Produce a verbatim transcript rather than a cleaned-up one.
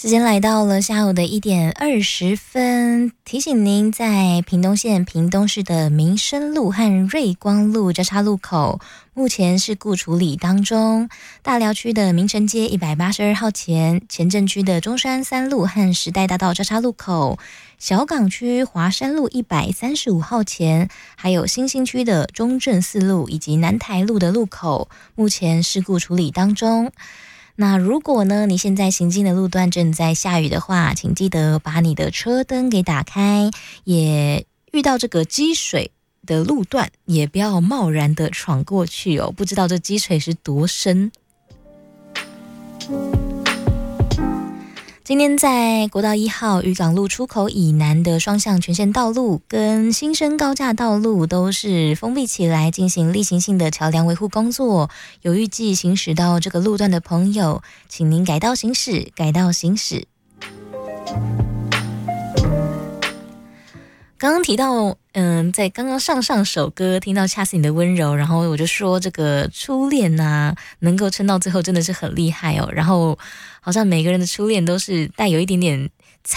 时间来到了下午的一点二十分，提醒您在屏东县屏东市的民生路和瑞光路交叉路口，目前事故处理当中。大寮区的民城街一百八十二号前，前镇区的中山三路和时代大道交叉路口，小港区华山路一百三十五号前，还有新兴区的中正四路以及南台路的路口，目前事故处理当中。那如果呢，你现在行进的路段正在下雨的话，请记得把你的车灯给打开，也遇到这个积水的路段，也不要贸然的闯过去哦，不知道这积水是多深。今天在国道一号渔港路出口以南的双向全线道路跟新生高架道路都是封闭起来，进行例行性的桥梁维护工作。有预计行驶到这个路段的朋友，请您改道行驶，改道行驶。刚刚提到，嗯，在刚刚上上首歌听到恰似你的温柔，然后我就说这个初恋啊，能够撑到最后真的是很厉害哦。然后好像每个人的初恋都是带有一点点